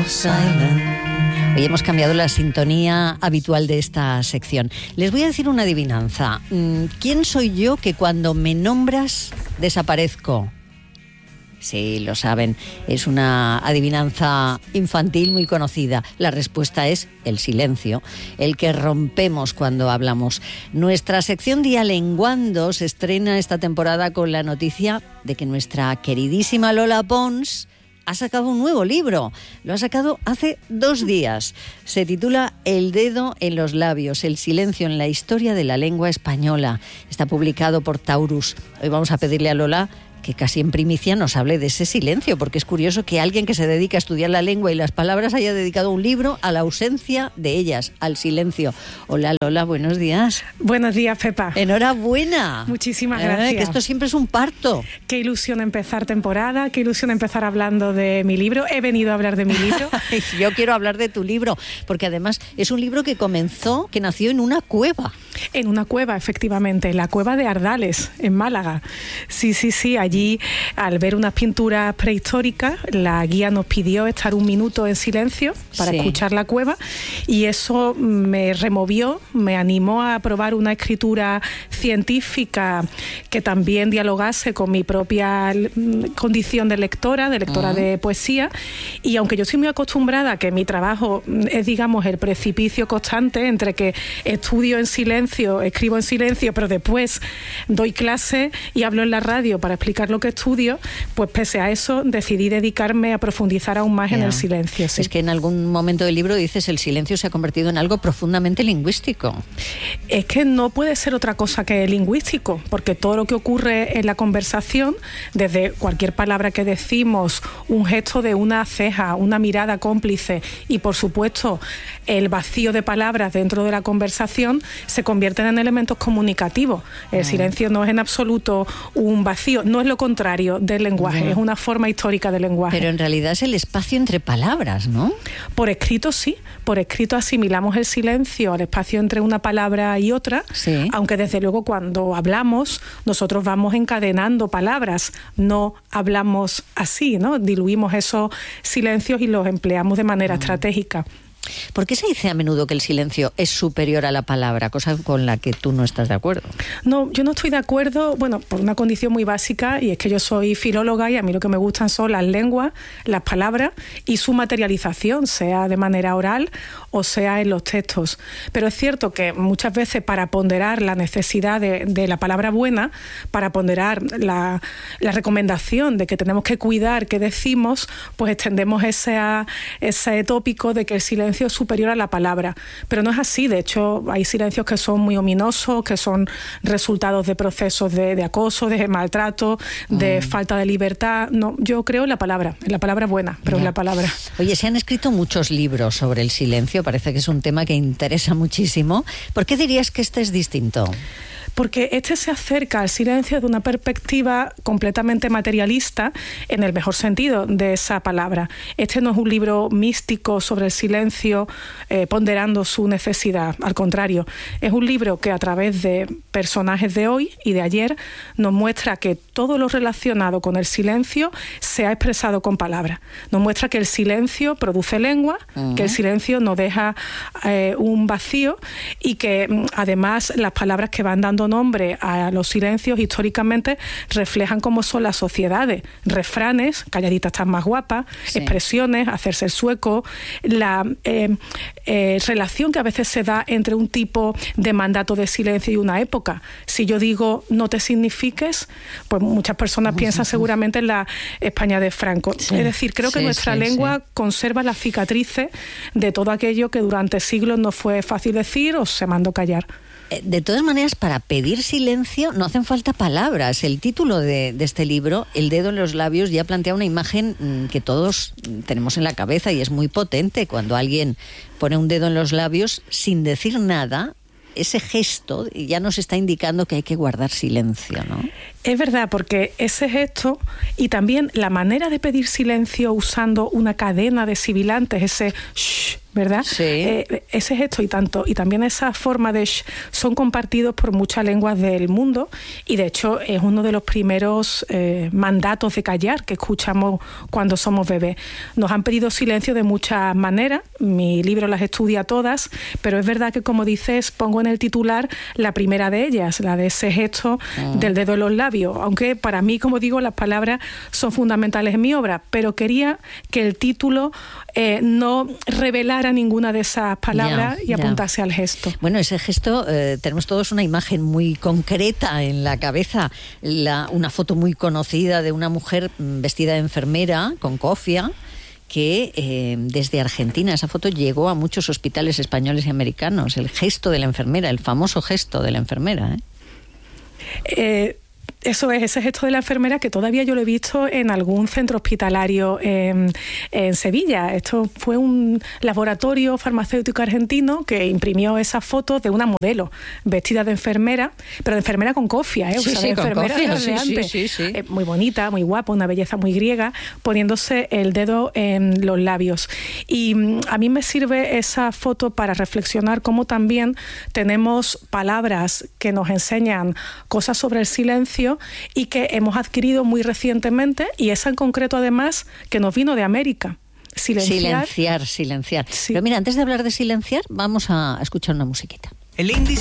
silent. Hoy hemos cambiado la sintonía habitual de esta sección. Les voy a decir una adivinanza. ¿Quién soy yo que cuando me nombras desaparezco? Sí, lo saben, es una adivinanza infantil muy conocida. La respuesta es el silencio, el que rompemos cuando hablamos. Nuestra sección Dialenguando se estrena esta temporada con la noticia de que nuestra queridísima Lola Pons ha sacado un nuevo libro. Lo ha sacado hace 2 días. Se titula El dedo en los labios, el silencio en la historia de la lengua española. Está publicado por Taurus. Hoy vamos a pedirle a Lola que casi en primicia nos hable de ese silencio, porque es curioso que alguien que se dedica a estudiar la lengua y las palabras haya dedicado un libro a la ausencia de ellas, al silencio. Hola Lola, buenos días. Buenos días, Pepa. Enhorabuena. Muchísimas gracias. Que esto siempre es un parto. Qué ilusión empezar temporada, qué ilusión empezar hablando de mi libro. He venido a hablar de mi libro. Yo quiero hablar de tu libro, porque además es un libro que nació en una cueva. En una cueva, efectivamente, la cueva de Ardales, en Málaga. Sí, allí, al ver unas pinturas prehistóricas, la guía nos pidió estar 1 minuto en silencio para escuchar la cueva, y eso me removió, me animó a probar una escritura científica que también dialogase con mi propia condición de lectora de poesía. Y aunque yo estoy muy acostumbrada a que mi trabajo es, digamos, el precipicio constante entre que estudio en silencio, escribo en silencio, pero después doy clase y hablo en la radio para explicar lo que estudio, pues pese a eso decidí dedicarme a profundizar aún más en el silencio. Sí. Es que en algún momento del libro dices el silencio se ha convertido en algo profundamente lingüístico. Es que no puede ser otra cosa que lingüístico, porque todo lo que ocurre en la conversación, desde cualquier palabra que decimos, un gesto de una ceja, una mirada cómplice y por supuesto el vacío de palabras dentro de la conversación, se convierten en elementos comunicativos. El silencio no es en absoluto un vacío, no es lo contrario del lenguaje, es una forma histórica del lenguaje. Pero en realidad es el espacio entre palabras, ¿no? Por escrito sí, por escrito asimilamos el silencio al espacio entre una palabra y otra, aunque desde luego cuando hablamos nosotros vamos encadenando palabras, no hablamos así, ¿no? Diluimos esos silencios y los empleamos de manera estratégica. ¿Por qué se dice a menudo que el silencio es superior a la palabra, cosa con la que tú no estás de acuerdo? No, yo no estoy de acuerdo, bueno, por una condición muy básica, y es que yo soy filóloga y a mí lo que me gustan son las lenguas, las palabras y su materialización, sea de manera oral o sea en los textos. Pero es cierto que muchas veces para ponderar la necesidad de la palabra buena, para ponderar la recomendación de que tenemos que cuidar qué decimos, pues extendemos ese tópico de que el silencio es superior a la palabra, pero no es así. De hecho, hay silencios que son muy ominosos, que son resultados de procesos de acoso, de maltrato, de falta de libertad. No, yo creo en la palabra buena, pero en la palabra. Oye, se han escrito muchos libros sobre el silencio, parece que es un tema que interesa muchísimo. ¿Por qué dirías que este es distinto? Porque este se acerca al silencio de una perspectiva completamente materialista, en el mejor sentido de esa palabra. Este no es un libro místico sobre el silencio, ponderando su necesidad. Al contrario, es un libro que a través de personajes de hoy y de ayer nos muestra que todo lo relacionado con el silencio se ha expresado con palabras. Nos muestra que el silencio produce lengua, que el silencio nos deja un vacío y que además las palabras que van dando nombre a los silencios históricamente reflejan cómo son las sociedades. Refranes, calladita estás más guapa, expresiones, hacerse el sueco, la relación que a veces se da entre un tipo de mandato de silencio y una época. Si yo digo no te signifiques, pues muchas personas piensan seguramente en la España de Franco. Es decir, creo que nuestra lengua conserva las cicatrices de todo aquello que durante siglos no fue fácil decir o se mandó callar. De todas maneras, para pedir silencio no hacen falta palabras. El título de este libro, El dedo en los labios, ya plantea una imagen que todos tenemos en la cabeza y es muy potente. Cuando alguien pone un dedo en los labios sin decir nada, ese gesto ya nos está indicando que hay que guardar silencio, ¿no? Es verdad, porque ese gesto y también la manera de pedir silencio usando una cadena de sibilantes, ese shh, ¿verdad? Sí. Ese gesto y también esa forma de son compartidos por muchas lenguas del mundo, y de hecho es uno de los primeros mandatos de callar que escuchamos cuando somos bebés. Nos han pedido silencio de muchas maneras, mi libro las estudia todas, pero es verdad que, como dices, pongo en el titular la primera de ellas, la de ese gesto del dedo en los labios, aunque para mí, como digo, las palabras son fundamentales en mi obra, pero quería que el título no revelara ninguna de esas palabras y apuntase al gesto. Bueno, ese gesto, tenemos todos una imagen muy concreta en la cabeza, una foto muy conocida de una mujer vestida de enfermera con cofia, que desde Argentina, esa foto llegó a muchos hospitales españoles y americanos, el gesto de la enfermera, el famoso gesto de la enfermera. Eso es, ese gesto de la enfermera, que todavía yo lo he visto en algún centro hospitalario en Sevilla. Esto fue un laboratorio farmacéutico argentino que imprimió esas fotos de una modelo vestida de enfermera, pero de enfermera con cofia, Sí, de enfermera con cofia, de antes. Sí. Muy bonita, muy guapa, una belleza muy griega, poniéndose el dedo en los labios. Y a mí me sirve esa foto para reflexionar cómo también tenemos palabras que nos enseñan cosas sobre el silencio y que hemos adquirido muy recientemente, y esa en concreto además que nos vino de América. Silenciar. Silenciar. Sí. Pero mira, antes de hablar de silenciar, vamos a escuchar una musiquita. El índice